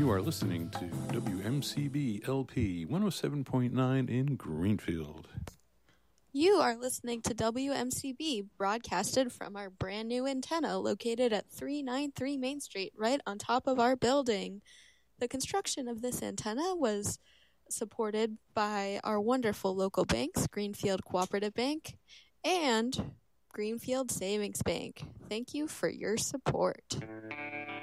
are listening to WMCB LP 107.9 in Greenfield. You are listening to WMCB, broadcasted from our brand new antenna located at 393 Main Street, right on top of our building. The construction of this antenna was supported by our wonderful local banks, Greenfield Cooperative Bank and Greenfield Savings Bank. Thank you for your support.